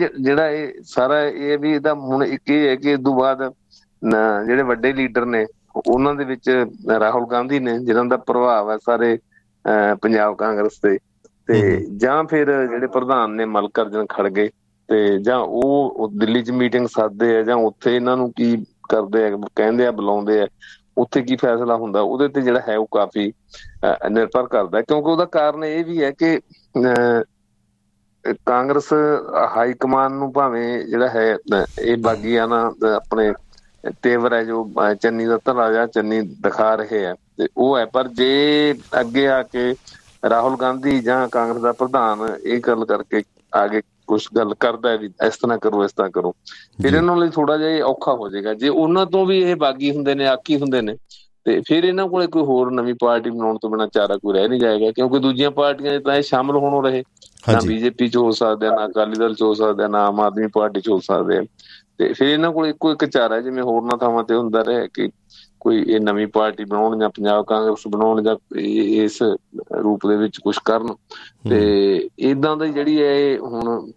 ਜਿਹੜਾ ਇਹ ਸਾਰਾ ਇਹ ਵੀ ਇਹਦਾ ਹੁਣ ਇੱਕ ਇਹ ਹੈ ਕਿ ਇਸ ਤੋਂ ਬਾਅਦ ਜਿਹੜੇ ਵੱਡੇ ਲੀਡਰ ਨੇ ਉਹਨਾਂ ਦੇ ਵਿੱਚ ਰਾਹੁਲ ਗਾਂਧੀ ਨੇ, ਜਿਨ੍ਹਾਂ ਦਾ ਪ੍ਰਭਾਵ ਹੈ ਸਾਰੇ ਪੰਜਾਬ ਕਾਂਗਰਸ ਤੇ ਜਾਂ ਫਿਰ ਜਿਹੜੇ ਪ੍ਰਧਾਨ ਨੇ ਮੱਲਕਾਰਜੁਨ ਖੜਗੇ, ਤੇ ਜਾਂ ਉਹ ਦਿੱਲੀ 'ਚ ਮੀਟਿੰਗ ਸੱਦਦੇ ਆ ਜਾਂ ਉੱਥੇ ਇਹਨਾਂ ਨੂੰ ਕੀ ਕਰਦੇ ਆ, ਕਹਿੰਦੇ ਆ, ਬੁਲਾਉਂਦੇ ਆ, ਉੱਥੇ ਕੀ ਫੈਸਲਾ ਹੁੰਦਾ ਉਹਦੇ ਤੇ ਜਿਹੜਾ ਹੈ ਉਹ ਕਾਫੀ ਨਿਰਭਰ ਕਰਦਾ। ਕਿਉਂਕਿ ਉਹਦਾ ਕਾਰਨ ਇਹ ਵੀ ਹੈ ਕਿ ਕਾਂਗਰਸ ਹਾਈ ਕਮਾਨ ਨੂੰ ਭਾਵੇਂ ਜਿਹੜਾ ਹੈ ਇਹ ਬਾਗੀਆਨਾ ਆਪਣੇ ਤੇਵਰ ਹੈ ਜੋ ਚੰਨੀ ਦਾ ਰਾਜਾ ਚੰਨੀ ਦਿਖਾ ਰਹੇ ਆ ਤੇ ਉਹ ਹੈ, ਪਰ ਜੇ ਅੱਗੇ ਆ ਕੇ ਰਾਹੁਲ ਗਾਂਧੀ ਜਾਂ ਕਾਂਗਰਸ ਦਾ ਪ੍ਰਧਾਨ ਇਹ ਗੱਲ ਕਰਕੇ ਆਗੇ ਕੁਛ ਗੱਲ ਕਰਦਾ ਹੈ ਵੀ ਇਸ ਤਰ੍ਹਾਂ ਕਰੋ ਇਸ ਤਰ੍ਹਾਂ ਕਰੋ, ਫਿਰ ਇਹਨਾਂ ਲਈ ਥੋੜਾ ਜਿਹਾ ਔਖਾ ਹੋ ਜਾਏਗਾ। ਜੇ ਉਹਨਾਂ ਤੋਂ ਵੀ ਇਹ ਬਾਗੀ ਹੁੰਦੇ ਨੇ, ਆਕੀ ਹੁੰਦੇ ਨੇ, ਤੇ ਫਿਰ ਇਹਨਾਂ ਕੋਲੇ ਕੋਈ ਹੋਰ ਨਵੀਂ ਪਾਰਟੀ ਬਣਾਉਣ ਤੋਂ ਬਿਨਾਂ ਚਾਰਾ ਕੋਈ ਰਹਿ ਨਹੀਂ ਜਾਏਗਾ। ਕਿਉਂਕਿ ਦੂਜੀਆਂ ਪਾਰਟੀਆਂ 'ਚ ਤਾਂ ਇਹ ਸ਼ਾਮਲ ਹੋਣੋਂ ਰਹੇ, ਨਾ ਬੀਜੇਪੀ 'ਚ ਹੋ ਸਕਦੇ, ਨਾ ਅਕਾਲੀ ਦਲ 'ਚ ਹੋ ਸਕਦੇ, ਨਾ ਆਮ ਆਦਮੀ ਪਾਰਟੀ 'ਚ ਹੋ ਸਕਦੇ ਆ, ਤੇ ਫਿਰ ਇਹਨਾਂ ਕੋਲ ਇੱਕੋ ਇੱਕ ਚਾਰਾ ਜਿਵੇਂ ਹੋਰਨਾਂ ਥਾਵਾਂ ਤੇ ਹੁੰਦਾ ਰਿਹਾ ਕਿ ਕੋਈ ਇਹ ਨਵੀਂ ਪਾਰਟੀ ਬਣਾਉਣ ਜਾਂ ਪੰਜਾਬ ਕਾਂਗਰਸ ਬਣਾਉਣ ਜਾਂ ਇਸ ਰੂਪ ਦੇ ਵਿੱਚ ਕੁਛ ਕਰਨ। ਤੇ ਏਦਾਂ ਦੀ ਜਿਹੜੀ ਹੈ ਇਹ ਹੁਣ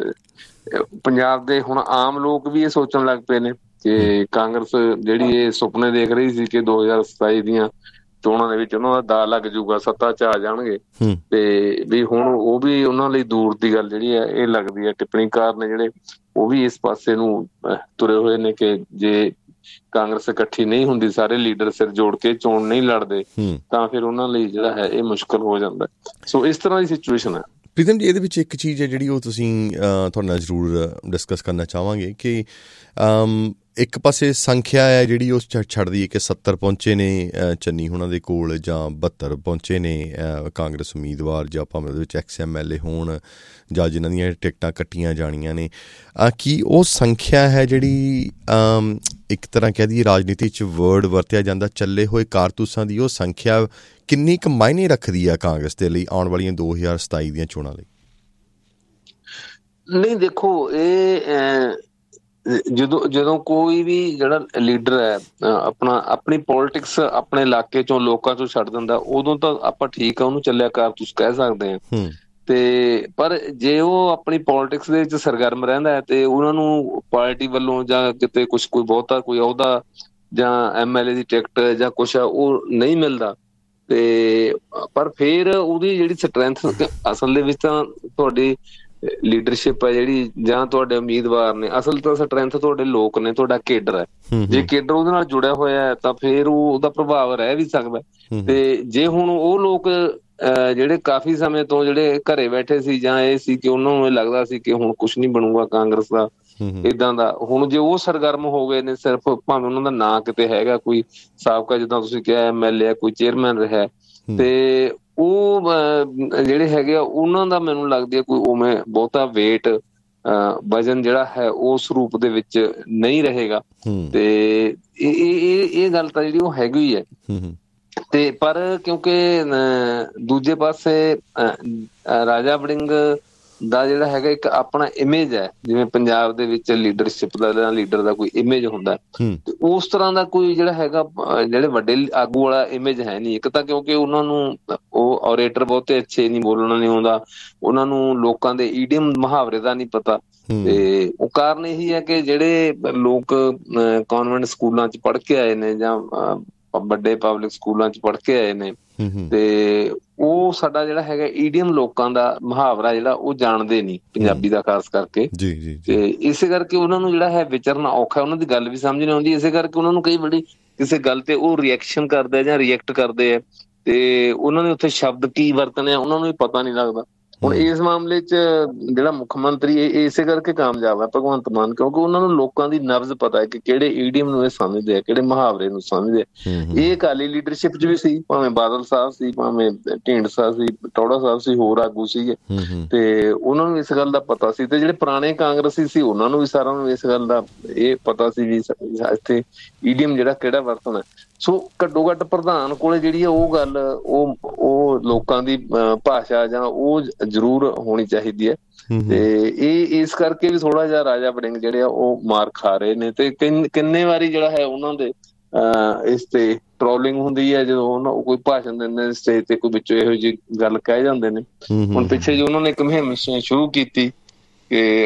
ਪੰਜਾਬ ਦੇ ਹੁਣ ਆਮ ਲੋਕ ਵੀ ਇਹ ਸੋਚਣ ਲੱਗ ਪਏ ਨੇ ਕਿ ਕਾਂਗਰਸ ਜਿਹੜੀ ਇਹ ਸੁਪਨੇ ਦੇਖ ਰਹੀ ਸੀ ਕਿ 2027 ਦੀਆਂ ਚੋਣਾਂ ਦੇ ਵਿੱਚ ਉਹਨਾਂ ਦਾ ਦਾ ਲੱਗ ਜੂਗਾ, ਸੱਤਾ 'ਚ ਆ ਜਾਣਗੇ, ਤੇ ਵੀ ਹੁਣ ਉਹ ਵੀ ਉਹਨਾਂ ਲਈ ਦੂਰ ਦੀ ਗੱਲ ਜਿਹੜੀ ਹੈ ਇਹ ਲੱਗਦੀ ਹੈ। ਟਿੱਪਣੀਕਾਰ ਨੇ ਜਿਹੜੇ ਉਹ ਵੀ ਇਸ ਪਾਸੇ ਨੂੰ ਤੁਰੇ ਹੋਏ ਨੇ ਕਿ ਜੇ ਕਾਂਗਰਸ ਇਕੱਠੀ ਨਹੀਂ ਹੁੰਦੀ, ਸਾਰੇ ਲੀਡਰ ਸਿਰ ਜੋੜ ਕੇ ਚੋਣ ਨਹੀਂ ਲੜਦੇ, ਤਾਂ ਫਿਰ ਉਹਨਾਂ ਲਈ ਜਿਹੜਾ ਹੈ ਇਹ ਮੁਸ਼ਕਲ ਹੋ ਜਾਂਦਾ। ਸੋ ਇਸ ਤਰ੍ਹਾਂ ਦੀ ਸਿਚੁਏਸ਼ਨ ਹੈ। ਪ੍ਰੀਤਮ ਜੀ, ਇਹਦੇ ਵਿੱਚ ਇੱਕ ਚੀਜ਼ ਹੈ ਜਿਹੜੀ ਉਹ ਤੁਸੀਂ ਤੁਹਾਡੇ ਨਾਲ ਜ਼ਰੂਰ ਡਿਸਕਸ ਕਰਨਾ ਚਾਹਵਾਂਗੇ ਕਿ ਇੱਕ ਪਾਸੇ ਸੰਖਿਆ ਹੈ ਜਿਹੜੀ ਉਹ ਛੱਡਦੀ ਹੈ ਕਿ 70 ਪਹੁੰਚੇ ਨੇ ਚੰਨੀ ਹੁਣਾਂ ਦੇ ਕੋਲ ਜਾਂ 72 ਪਹੁੰਚੇ ਨੇ ਕਾਂਗਰਸ ਉਮੀਦਵਾਰ, ਜਾਂ ਭਾਵੇਂ ਉਹਦੇ ਵਿੱਚ XMLA ਹੋਣ ਜਾਂ ਜਿਨ੍ਹਾਂ ਦੀਆਂ ਟਿਕਟਾਂ ਕੱਟੀਆਂ ਜਾਣੀਆਂ ਨੇ। ਕੀ ਉਹ ਸੰਖਿਆ ਹੈ ਜਿਹੜੀ ਇੱਕ ਤਰ੍ਹਾਂ ਕਹਿ ਦਈਏ ਰਾਜਨੀਤੀ 'ਚ ਵਰਡ ਵਰਤਿਆ ਜਾਂਦਾ ਚੱਲੇ ਹੋਏ ਕਾਰਤੂਸਾਂ ਦੀ, ਉਹ ਸੰਖਿਆ ਕਿੰਨੀ ਕੁ ਮਾਇਨੇ ਰੱਖਦੀ ਆ ਕਾਂਗਰਸ ਦੇ ਲਈ ਆਉਣ ਵਾਲੀਆਂ 2027 ਦੀਆਂ ਚੋਣਾਂ ਲਈ? ਨਹੀਂ, ਦੇਖੋ ਇਹ ਜਦੋਂ ਕੋਈ ਵੀ ਜਿਹੜਾ ਲੀਡਰ ਹੈ ਆਪਣੀ ਪੋਲੀਟਿਕਸ ਆਪਣੇ ਇਲਾਕੇ ਚੋਂ ਲੋਕਾਂ ਚੋਂ ਛੱਡ ਦਿੰਦਾ, ਉਦੋਂ ਤਾਂ ਆਪਾਂ ਠੀਕ ਆ, ਉਹਨੂੰ ਚੱਲਿਆ ਕਾਰਤੂਸ ਕਹਿ ਸਕਦੇ ਹਾਂ। ਤੇ ਪਰ ਜੇ ਉਹ ਆਪਣੀ ਪੋਲੀਟਿਕਸ ਦੇ ਵਿੱਚ ਸਰਗਰਮ ਰਹਿੰਦਾ ਹੈ ਤੇ ਉਹਨਾਂ ਨੂੰ ਪਾਰਟੀ ਵੱਲੋਂ ਜਾਂ ਕਿਤੇ ਕੋਈ ਬਹੁਤਾ ਕੋਈ ਅਹੁਦਾ ਜਾਂ MLA ਦੀ ਟਿਕਟ ਜਾਂ ਕੁਛ ਉਹ ਨਹੀਂ ਮਿਲਦਾ, ਤੇ ਪਰ ਫਿਰ ਉਹਦੀ ਜਿਹੜੀ ਸਟਰੈਂਥ ਅਸਲ ਦੇ ਵਿੱਚ ਤਾਂ ਤੁਹਾਡੀ ਲੀਡਰਸ਼ਿਪ ਹੈ ਜਿਹੜੀ ਜਾਂ ਤੁਹਾਡੇ ਉਮੀਦਵਾਰ ਨੇ, ਅਸਲ ਤਾਂ ਸਟਰੈਂਥ ਤੁਹਾਡੇ ਲੋਕ ਨੇ, ਤੁਹਾਡਾ ਕੇਡਰ ਹੈ। ਜੇ ਕੇਡਰ ਉਹਦੇ ਨਾਲ ਜੁੜਿਆ ਹੋਇਆ ਹੈ ਤਾਂ ਫਿਰ ਉਹਦਾ ਪ੍ਰਭਾਵ ਰਹਿ ਵੀ ਸਕਦਾ। ਤੇ ਜੇ ਹੁਣ ਉਹ ਲੋਕ ਜਿਹੜੇ ਕਾਫੀ ਸਮੇਂ ਤੋਂ ਜਿਹੜੇ ਘਰੇ ਬੈਠੇ ਸੀ ਜਾਂ ਇਹ ਸੀ ਕਿ ਉਹਨਾਂ ਨੂੰ ਇਹ ਲੱਗਦਾ ਸੀ ਕਿ ਹੁਣ ਕੁਛ ਨੀ ਬਣੂਗਾ ਕਾਂਗਰਸ ਦਾ ਏਦਾਂ ਦਾ, ਹੁਣ ਜੇ ਉਹ ਸਰਗਰਮ ਹੋ ਗਏ ਨੇ, ਸਿਰਫ ਭਾਵੇਂ ਉਹਨਾਂ ਦਾ ਨਾਂ ਕਿਤੇ ਹੈਗਾ ਕੋਈ ਸਾਬਕਾ, ਜਿੱਦਾਂ ਤੁਸੀਂ ਕਿਹਾ MLA ਕੋਈ ਚੇਅਰਮੈਨ ਰਿਹਾ, ਤੇ ਉਹ ਜਿਹੜੇ ਹੈਗੇ ਆ ਉਹਨਾਂ ਦਾ ਮੈਨੂੰ ਲੱਗਦੀ ਹੈ ਕੋਈ ਉਵੇਂ ਬਹੁਤਾ ਵੇਟ ਵਜਨ ਜਿਹੜਾ ਹੈ ਉਸ ਰੂਪ ਦੇ ਵਿੱਚ ਨਹੀਂ ਰਹੇਗਾ। ਤੇ ਇਹ ਗੱਲ ਤਾਂ ਜਿਹੜੀ ਉਹ ਹੈਗੀ ਹੀ ਹੈ। ਤੇ ਪਰ ਕਿਉਂਕਿ ਦੂਜੇ ਪਾਸੇ ਰਾਜਾ ਵੜਿੰਗ ਦਾ ਜਿਹੜਾ ਹੈਗਾ ਇੱਕ ਆਪਣਾ ਇਮੇਜ ਹੈ, ਜਿਵੇਂ ਪੰਜਾਬ ਦੇ ਵਿੱਚ ਲੀਡਰਸ਼ਿਪ ਦਾ ਜਾਂ ਲੀਡਰ ਦਾ ਕੋਈ ਇਮੇਜ ਹੁੰਦਾ, ਤੇ ਉਸ ਤਰ੍ਹਾਂ ਦਾ ਕੋਈ ਜਿਹੜਾ ਹੈਗਾ ਜਿਹੜੇ ਵੱਡੇ ਆਗੂ ਵਾਲਾ ਇਮੇਜ ਹੈ ਨਹੀਂ। ਇੱਕ ਤਾਂ ਕਿਉਂਕਿ ਉਹਨਾਂ ਨੂੰ ਉਹ ਓਰੇਟਰ ਬਹੁਤੇ ਅੱਛੇ ਨਹੀਂ, ਬੋਲਣਾ ਨਹੀਂ ਆਉਂਦਾ, ਉਹਨਾਂ ਨੂੰ ਲੋਕਾਂ ਦੇ ਈਡੀਅਮ ਮੁਹਾਵਰੇ ਦਾ ਨਹੀਂ ਪਤਾ। ਤੇ ਉਹ ਕਾਰਨ ਇਹੀ ਹੈ ਕਿ ਜਿਹੜੇ ਲੋਕ ਕਨਵੈਂਟ ਸਕੂਲਾਂ 'ਚ ਪੜ੍ਹ ਕੇ ਆਏ ਨੇ ਜਾਂ ਵੱਡੇ ਪਬਲਿਕ ਸਕੂਲਾਂ 'ਚ ਪੜ੍ਹ ਕੇ ਆਏ ਨੇ, ਤੇ ਉਹ ਸਾਡਾ ਜਿਹੜਾ ਹੈਗਾ ਈਡੀਅਮ ਲੋਕਾਂ ਦਾ ਮੁਹਾਵਰਾ ਜਿਹੜਾ ਉਹ ਜਾਣਦੇ ਨਹੀਂ, ਪੰਜਾਬੀ ਦਾ ਖਾਸ ਕਰਕੇ। ਤੇ ਇਸੇ ਕਰਕੇ ਉਹਨਾਂ ਨੂੰ ਜਿਹੜਾ ਹੈ ਵਿਚਰਨਾ ਔਖਾ, ਉਹਨਾਂ ਦੀ ਗੱਲ ਵੀ ਸਮਝ ਨਹੀਂ ਆਉਂਦੀ। ਇਸੇ ਕਰਕੇ ਉਹਨਾਂ ਨੂੰ ਕਈ ਵਾਰੀ ਕਿਸੇ ਗੱਲ ਤੇ ਉਹ ਰਿਐਕਸ਼ਨ ਕਰਦੇ ਜਾਂ ਰਿਐਕਟ ਕਰਦੇ ਆ, ਤੇ ਉਹਨਾਂ ਨੇ ਉੱਥੇ ਸ਼ਬਦ ਕੀ ਵਰਤਣੇ ਆ ਉਹਨਾਂ ਨੂੰ ਵੀ ਪਤਾ ਨਹੀਂ ਲੱਗਦਾ। ਹੁਣ ਇਸ ਮਾਮਲੇ 'ਚ ਜਿਹੜਾ ਮੁੱਖ ਮੰਤਰੀ ਇਸੇ ਕਰਕੇ ਕਾਮਯਾਬ ਹੈ ਭਗਵੰਤ ਮਾਨ, ਕਿਉਂਕਿ ਉਹਨਾਂ ਨੂੰ ਲੋਕਾਂ ਦੀ ਨਬਜ਼ ਪਤਾ ਹੈ ਕਿ ਕਿਹੜੇ ਈਡੀਅਮ ਨੂੰ ਇਹ ਸਮਝਦੇ ਆ, ਕਿਹੜੇ ਮੁਹਾਵਰੇ ਨੂੰ ਸਮਝਦੇ ਆ। ਇਹ ਅਕਾਲੀ ਲੀਡਰਸ਼ਿਪ 'ਚ ਵੀ ਸੀ, ਭਾਵੇਂ ਬਾਦਲ ਸਾਹਿਬ ਸੀ, ਭਾਵੇਂ ਢੀਂਡਸਾ ਸੀ, ਟੌੜਾ ਸਾਹਿਬ ਸੀ, ਹੋਰ ਆਗੂ ਸੀਗੇ, ਤੇ ਉਹਨਾਂ ਨੂੰ ਇਸ ਗੱਲ ਦਾ ਪਤਾ ਸੀ। ਤੇ ਜਿਹੜੇ ਪੁਰਾਣੇ ਕਾਂਗਰਸੀ ਸੀ ਉਹਨਾਂ ਨੂੰ ਵੀ ਸਾਰਿਆਂ ਨੂੰ ਇਸ ਗੱਲ ਦਾ ਇਹ ਪਤਾ ਸੀ ਵੀ ਇੱਥੇ ਈਡੀਅਮ ਜਿਹੜਾ ਕਿਹੜਾ ਵਰਤਣਾ। ਸੋ ਘੱਟੋ ਘੱਟ ਪ੍ਰਧਾਨ ਕੋਲੇ ਜਿਹੜੀ ਆ ਉਹ ਗੱਲ ਉਹ ਲੋਕਾਂ ਦੀ ਭਾਸ਼ਾ ਜਾਂ ਉਹ ਜ਼ਰੂਰ ਹੋਣੀ ਚਾਹੀਦੀ ਹੈ। ਤੇ ਇਹ ਇਸ ਕਰਕੇ ਵੀ ਥੋੜਾ ਜਿਹਾ ਰਾਜਾ ਵੜਿੰਗ ਜਿਹੜੇ ਆ ਉਹ ਮਾਰ ਖਾ ਰਹੇ ਨੇ। ਤੇ ਕਿੰਨੇ ਵਾਰੀ ਜਿਹੜਾ ਹੈ ਉਹਨਾਂ ਦੇ ਇਸ ਤੇ ਟ੍ਰੋਲਿੰਗ ਹੁੰਦੀ ਹੈ ਜਦੋਂ ਉਹਨਾਂ ਕੋਈ ਭਾਸ਼ਣ ਦਿੰਦੇ ਨੇ ਸਟੇਜ ਤੇ, ਕੋਈ ਵਿੱਚੋਂ ਇਹੋ ਜਿਹੀ ਗੱਲ ਕਹਿ ਜਾਂਦੇ ਨੇ। ਹੁਣ ਪਿੱਛੇ ਜੇ ਉਹਨਾਂ ਨੇ ਇੱਕ ਮੁਹਿੰਮ ਸ਼ੁਰੂ ਕੀਤੀ ਕਿ